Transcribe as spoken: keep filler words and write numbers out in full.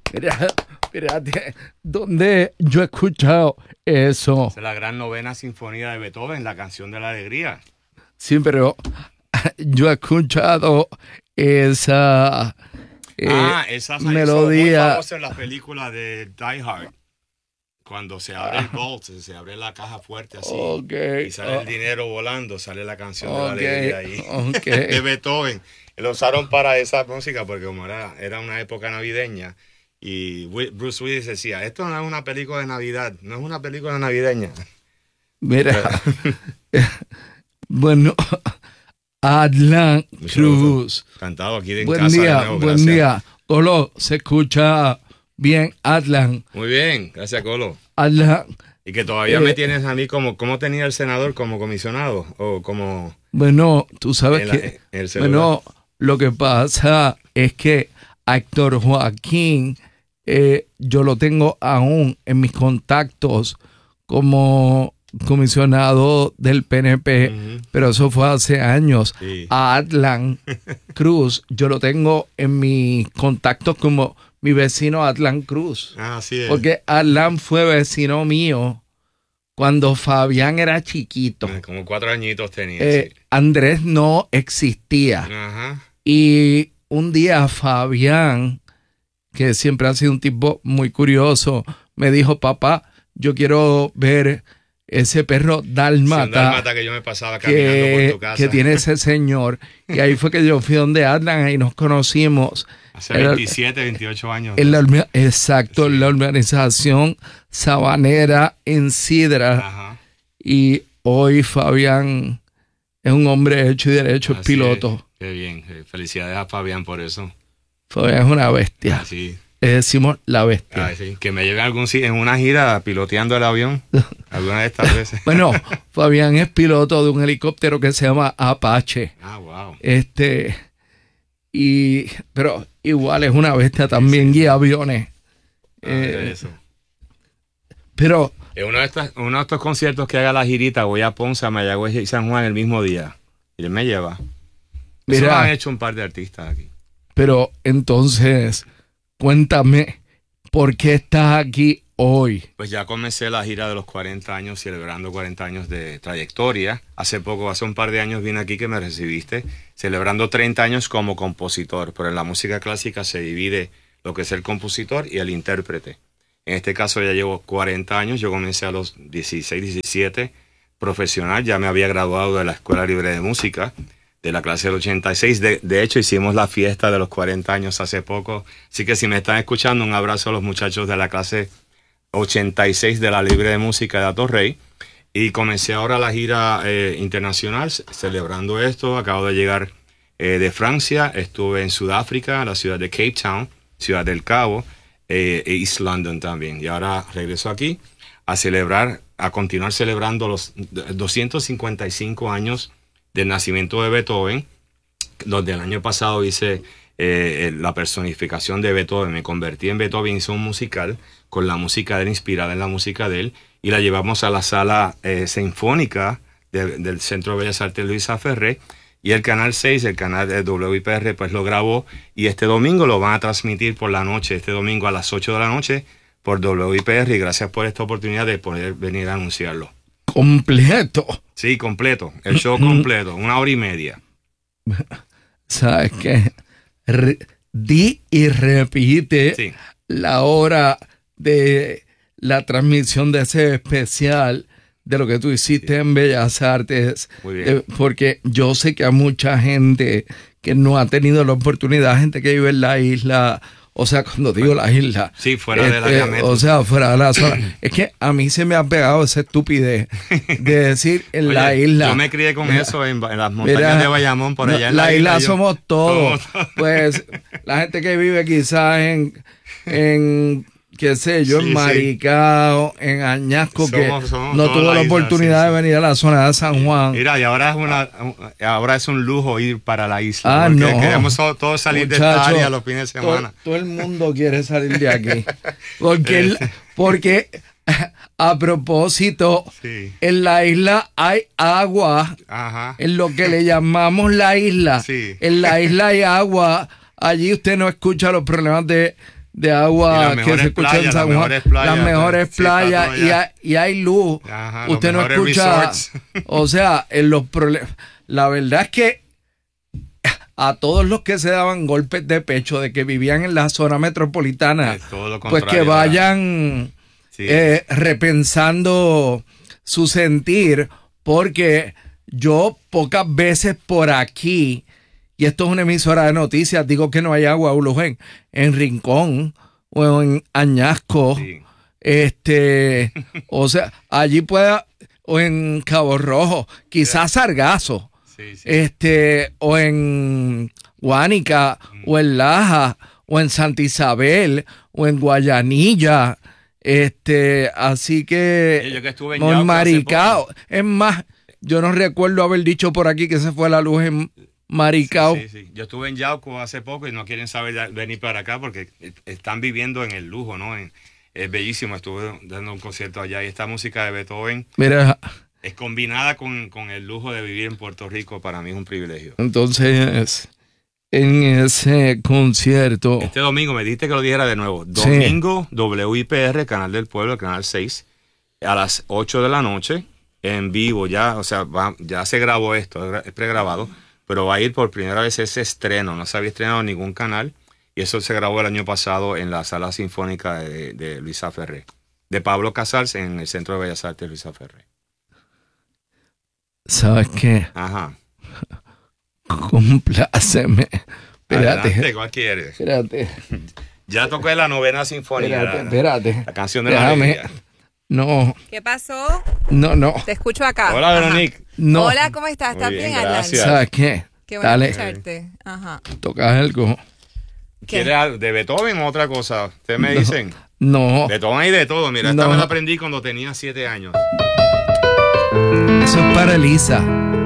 Mira, espérate, ¿dónde yo he escuchado eso? Es la gran novena sinfonía de Beethoven, la canción de la alegría. Sí, pero yo he escuchado esa eh, ah, esa se hizo muy melodía. famosa en la película de Die Hard. Cuando se abre el vault, se abre la caja fuerte así Okay. y sale Oh. el dinero volando, sale la canción Okay. de la alegría ahí Okay. de Beethoven. Lo usaron para esa música porque como era, era una época navideña y Bruce Willis decía, esto no es una película de Navidad, no es una película navideña. Mira, bueno, Adlan Cruz. Cantado aquí en buen casa. Día, de nuevo, buen gracias. día. Colo, se escucha bien, Adlan. Muy bien, gracias Colo. Adlan. Y que todavía eh, me tienes a mí como, ¿cómo tenía el senador como comisionado? O como... Bueno, tú sabes en la, que... en el celular. Bueno, lo que pasa es que Héctor Joaquín, eh, yo lo tengo aún en mis contactos como comisionado del P N P, uh-huh. pero eso fue hace años. Sí. A Adlan Cruz, yo lo tengo en mis contactos como mi vecino Adlan Cruz. Ah, así es. Porque Adlan fue vecino mío cuando Fabián era chiquito. Como cuatro añitos tenía. Eh, sí. Andrés no existía. Ajá. Y un día Fabián, que siempre ha sido un tipo muy curioso, me dijo, papá, yo quiero ver ese perro dálmata, sí, dálmata que yo me pasaba caminando que, por tu casa. que tiene ese señor. Y ahí fue que yo fui donde Adlan y nos conocimos. Hace veintisiete, veintiocho años. En la, exacto, en sí. la organización sabanera en Sidra. Ajá. Y hoy Fabián es un hombre hecho y derecho, Así es piloto. Es. Qué bien, felicidades a Fabián por eso. Fabián es una bestia. Así. Le decimos la bestia. Ay, sí. Que me lleve algún en una gira piloteando el avión alguna de estas veces. Bueno, Fabián es piloto de un helicóptero que se llama Apache. Ah, wow. Este, y, pero igual es una bestia también, sí, sí. guía aviones. Ah, eh, eso. Pero en uno de, estos, uno de estos conciertos que haga la girita, voy a Ponce, a Mayagüez y San Juan el mismo día. Y él me lleva. Eso mira, lo han hecho un par de artistas aquí. Pero entonces, cuéntame, ¿por qué estás aquí hoy? Pues ya comencé la gira de los cuarenta años, celebrando cuarenta años de trayectoria. Hace poco, hace un par de años vine aquí que me recibiste, celebrando treinta años como compositor. Pero en la música clásica se divide lo que es el compositor y el intérprete. En este caso ya llevo cuarenta años, yo comencé a los dieciséis, diecisiete, profesional, ya me había graduado de la Escuela Libre de Música, de la clase del ochenta y seis. De, de hecho, hicimos la fiesta de los cuarenta años hace poco. Así que si me están escuchando, un abrazo a los muchachos de la clase ochenta y seis de la Libre de Música de Atorrey. Y comencé ahora la gira eh, internacional, celebrando esto. Acabo de llegar eh, de Francia, estuve en Sudáfrica, la ciudad de Cape Town, Ciudad del Cabo, eh, e East London también. Y ahora regreso aquí a celebrar, a continuar celebrando los doscientos cincuenta y cinco años del nacimiento de Beethoven, donde el año pasado hice eh, la personificación de Beethoven. Me convertí en Beethoven, hice un musical con la música de él, inspirada en la música de él, y la llevamos a la sala eh, sinfónica de, del Centro de Bellas Artes Luisa Ferré, y el Canal seis, el canal de W I P R, pues lo grabó, y este domingo lo van a transmitir por la noche, este domingo a las ocho de la noche, por W I P R, y gracias por esta oportunidad de poder venir a anunciarlo. Completo. Sí, completo. El show completo. Una hora y media. ¿Sabes qué? Re- di y repite sí. la hora de la transmisión de ese especial de lo que tú hiciste sí. en Bellas Artes. Muy bien. Eh, porque yo sé que hay mucha gente que no ha tenido la oportunidad, gente que vive en la isla. O sea, cuando digo la isla. Sí, fuera este, de la área metro. O sea, fuera de la zona. Es que a mí se me ha pegado esa estupidez de decir en Oye, la isla. Yo me crié con mira, eso en, en las montañas mira, de Bayamón, por allá en la, la, la isla. isla yo, somos todos. Todo. Pues la gente que vive quizás en, en qué sé yo, sí, en Maricao, sí. en Añasco, somos, que somos no tuvo la, la oportunidad sí, sí. de venir a la zona de San Juan. Mira, y ahora es una ahora es un lujo ir para la isla. Ah, no. Queremos todos salir Muchacho, de esta área los fines de semana. Todo, todo el mundo quiere salir de aquí. Porque, el, porque a propósito, sí. en la isla hay agua. Ajá. En lo que le llamamos la isla. Sí. En la isla hay agua. Allí usted no escucha los problemas de de agua que se escucha playas, en San Juan. Las mejores playas, las mejores sí, playas y, hay, y hay luz. Ajá, usted no escucha. Resorts. O sea, en los problemas. La verdad es que a todos los que se daban golpes de pecho de que vivían en la zona metropolitana, pues que vayan sí. eh, repensando su sentir, porque yo pocas veces por aquí, y esto es una emisora de noticias, digo que no hay agua en, en Rincón o en Añasco, sí. este, o sea, allí pueda, o en Cabo Rojo, quizás Sargazo. Sí, sí. Este, o en Guánica, mm. o en Laja, o en Santa Isabel, o en Guayanilla, este, así que, sí, yo que estuve en Yauco, Maricao, es más, yo no recuerdo haber dicho por aquí que se fue la luz en Maricao. Sí, sí, sí. Yo estuve en Yauco hace poco y no quieren saber venir para acá porque están viviendo en el lujo, ¿no? En, es bellísimo, estuve dando un concierto allá y esta música de Beethoven. Mira, es combinada con, con el lujo de vivir en Puerto Rico, para mí es un privilegio. Entonces, en ese concierto... Este domingo, me dijiste que lo dijera de nuevo. Domingo, sí. W I P R, Canal del Pueblo, Canal seis, a las ocho de la noche, en vivo ya, o sea, va, ya se grabó esto, es pregrabado, pero va a ir por primera vez ese estreno, no se había estrenado en ningún canal, y eso se grabó el año pasado en la Sala Sinfónica de, de Luisa Ferré, de Pablo Casals, en el Centro de Bellas Artes Luisa Ferré. ¿Sabes qué? Ajá. Compláceme. Espérate. Adelante, ¿cuál quieres? Espérate. Ya toqué la novena sinfonía. Espérate, espérate. La canción de Déjame. la alegría. No. ¿Qué pasó? No, no. Te escucho acá. Hola, Veronique. No. Hola, ¿cómo estás? ¿Estás bien, bien Alan? ¿Sabes qué? Qué bueno Dale. escucharte. Ajá. Tocas algo. ¿Quieres algo de Beethoven o otra cosa? Ustedes me No. dicen. No. Beethoven hay de todo. Mira, esta No. me la aprendí cuando tenía siete años. Eso es para Elisa.